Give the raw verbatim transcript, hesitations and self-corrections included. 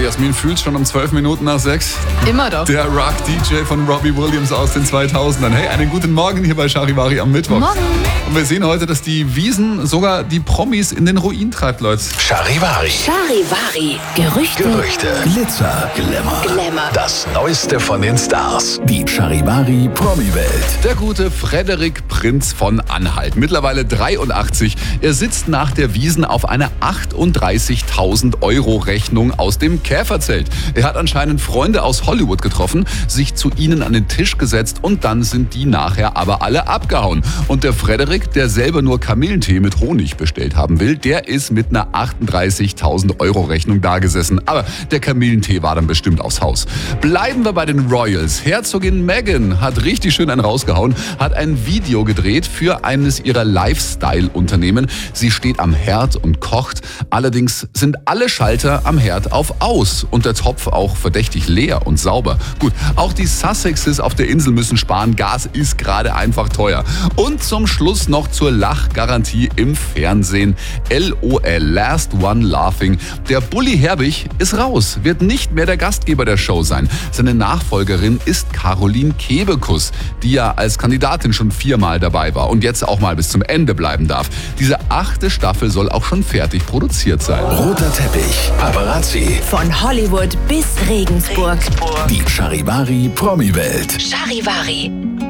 Jasmin, fühlt schon um zwölf Minuten nach sechs. Immer doch. Der Rock-D J von Robbie Williams aus den zweitausendern. Hey, einen guten Morgen hier bei Charivari am Mittwoch. Morgen. Und wir sehen heute, dass die Wiesn sogar die Promis in den Ruin treibt, Leute. Charivari. Charivari. Gerüchte. Gerüchte. Glitzer, Glamour. Glamour. Das Neueste von den Stars. Die Charivari Promi-Welt. Der gute Frederik Prinz von Anhalt, mittlerweile dreiundachtzig. Er sitzt nach der Wiesn auf einer achtunddreißigtausend Euro Rechnung aus dem Käferzelt. Er hat anscheinend Freunde aus Hollywood getroffen, sich zu ihnen an den Tisch gesetzt und dann sind die nachher aber alle abgehauen. Und der Frederik, der selber nur Kamillentee mit Honig bestellt haben will, der ist mit einer achtunddreißigtausend Euro Rechnung dagesessen. Aber der Kamillentee war dann bestimmt aufs Haus. Bleiben wir bei den Royals. Herzogin Meghan hat richtig schön einen rausgehauen, hat ein Video gedreht für eines ihrer Lifestyle-Unternehmen. Sie steht am Herd und kocht. Allerdings sind alle Schalter am Herd auf aus und der Topf auch verdächtig leer und sauber. Gut, auch die Sussexes auf der Insel müssen sparen. Gas ist gerade einfach teuer. Und zum Schluss noch zur Lachgarantie im Fernsehen. LOL, Last One Laughing. Der Bully Herbig ist raus, wird nicht mehr der Gastgeber der Show sein. Seine Nachfolgerin ist Caroline Kebekus, die ja als Kandidatin schon viermal dabei war und jetzt auch mal bis zum Ende bleiben darf. Diese achte Staffel soll auch schon fertig produziert sein. Roter Teppich. Paparazzi. Von Hollywood bis Regensburg. Die Charivari Promi-Welt. Charivari.